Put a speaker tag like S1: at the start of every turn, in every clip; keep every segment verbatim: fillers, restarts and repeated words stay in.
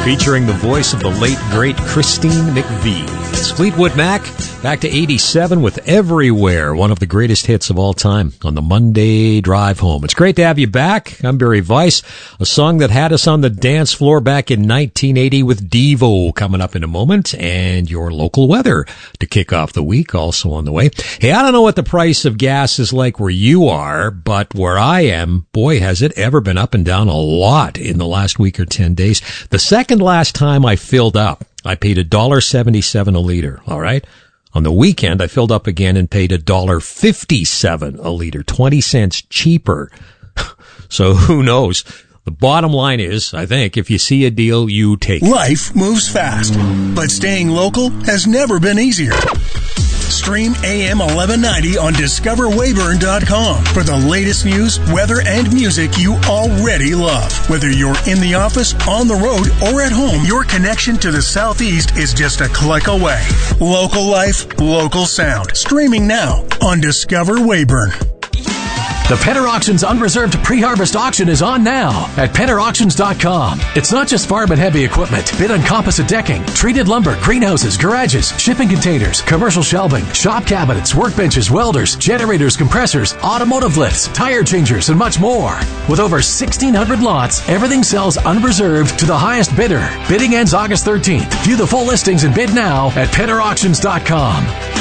S1: featuring the voice of the late, great Christine McVie. It's Fleetwood Mac, back to eighty-seven with Everywhere, one of the greatest hits of all time on the Monday drive home. It's great to have you back. I'm Barry Weiss, a song that had us on the dance floor back in nineteen eighty with Devo coming up in a moment, and your local weather to kick off the week also on the way. Hey, I don't know what the price of gas is like where you are, but where I am, boy, has it ever been up and down a lot in the last week or ten days. The second last time I filled up, I paid one dollar seventy-seven a liter, all right? On the weekend, I filled up again and paid one dollar fifty-seven a liter, twenty cents cheaper. So who knows? The bottom line is, I think, if you see a deal, you take it.
S2: Life moves fast, but staying local has never been easier. Stream A M eleven ninety on discover weyburn dot com for the latest news, weather, and music you already love. Whether you're in the office, on the road, or at home, your connection to the Southeast is just a click away. Local life, local sound. Streaming now on Discover Weyburn.
S3: The Penner Auctions Unreserved Pre-Harvest Auction is on now at penner auctions dot com. It's not just farm and heavy equipment. Bid on composite decking, treated lumber, greenhouses, garages, shipping containers, commercial shelving, shop cabinets, workbenches, welders, generators, compressors, automotive lifts, tire changers, and much more. With over sixteen hundred lots, everything sells unreserved to the highest bidder. Bidding ends August thirteenth. View the full listings and bid now at penner auctions dot com.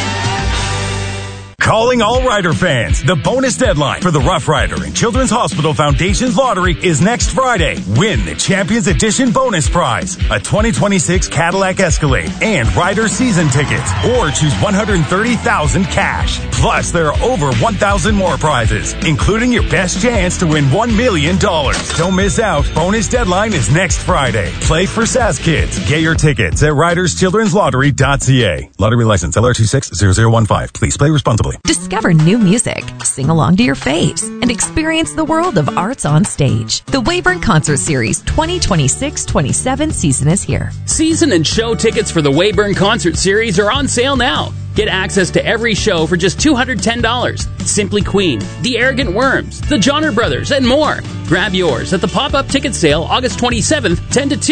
S4: Calling all Rider fans. The bonus deadline for the Rough Rider and Children's Hospital Foundation's lottery is next Friday. Win the Champions Edition bonus prize, a twenty twenty-six Cadillac Escalade and Rider season tickets, or choose one hundred thirty thousand dollars cash. Plus, there are over one thousand more prizes, including your best chance to win one million dollars. Don't miss out. Bonus deadline is next Friday. Play for S A S Kids. Get your tickets at riders children's lottery dot c a. Lottery license L R two six zero zero one five. Please play responsibly.
S5: Discover new music, sing along to your faves, and experience the world of arts on stage. The Weyburn Concert Series twenty twenty-six twenty-seven season is here.
S6: Season and show tickets for the Weyburn Concert Series are on sale now. Get access to every show for just two hundred ten dollars. Simply Queen, The Arrogant Worms, The Johnner Brothers, and more. Grab yours at the pop-up ticket sale August twenty-seventh, ten to two.